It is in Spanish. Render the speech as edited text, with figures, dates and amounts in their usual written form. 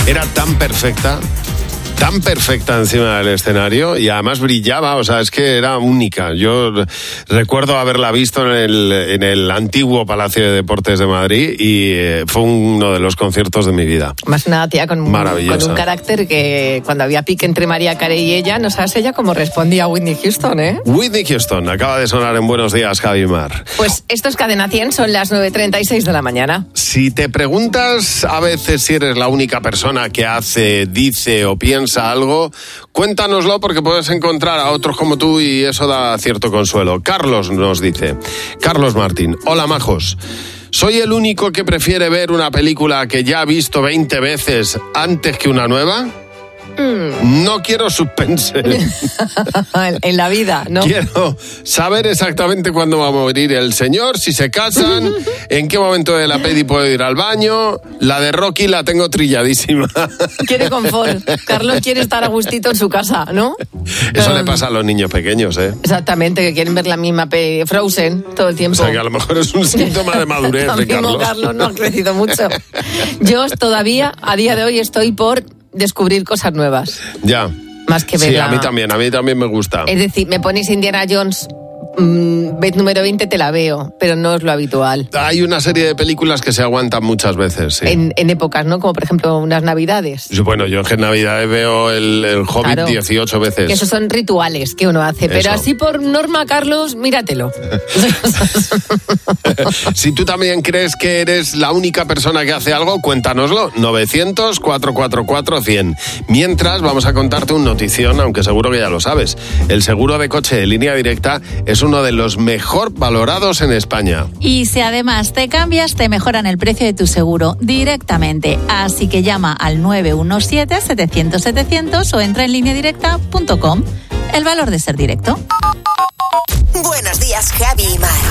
Era tan perfecta encima del escenario y además brillaba, o sea, es que era única. Yo recuerdo haberla visto en el antiguo Palacio de Deportes de Madrid y fue uno de los conciertos de mi vida. Más una tía con un carácter que cuando había pique entre Mariah Carey y ella, no sabes ella cómo respondía a Whitney Houston, ¿eh? Whitney Houston, acaba de sonar en Buenos Días, Javi Mar. Pues esto es Cadena 100, son las 9:36 de la mañana. Si te preguntas a veces si eres la única persona que hace, dice o piensa algo, cuéntanoslo porque puedes encontrar a otros como tú y eso da cierto consuelo. Carlos nos dice, Carlos Martín, hola majos, ¿soy el único que prefiere ver una película que ya ha visto 20 veces antes que una nueva? No quiero suspense. En la vida, ¿no? Quiero saber exactamente cuándo va a morir el señor, si se casan, en qué momento de la peli puedo ir al baño. La de Rocky la tengo trilladísima. Quiere confort. Carlos quiere estar a gustito en su casa, ¿no? Eso le pasa a los niños pequeños, ¿eh? Exactamente, que quieren ver la misma Frozen todo el tiempo. O sea, que a lo mejor es un síntoma de madurez de Carlos. Carlos no ha crecido mucho. Yo todavía, a día de hoy, estoy por descubrir cosas nuevas. Ya. Más que ver. Sí, a mí también me gusta. Es decir, me pones Indiana Jones, vez número 20 te la veo, pero no es lo habitual. Hay una serie de películas que se aguantan muchas veces, sí. En épocas, ¿no? Como por ejemplo unas Navidades. Bueno, yo en Navidades veo el Hobbit, claro, 18 veces. Que esos son rituales que uno hace, pero así por norma, Carlos, míratelo. Si tú también crees que eres la única persona que hace algo, cuéntanoslo. 900-444-100. Mientras, vamos a contarte un notición, aunque seguro que ya lo sabes. El seguro de coche de Línea Directa es uno de los mejor valorados en España. Y si además te cambias, te mejoran el precio de tu seguro directamente. Así que llama al 917-700-700 o entra en lineadirecta.com. El valor de ser directo. Buenos días, Javi y Mar.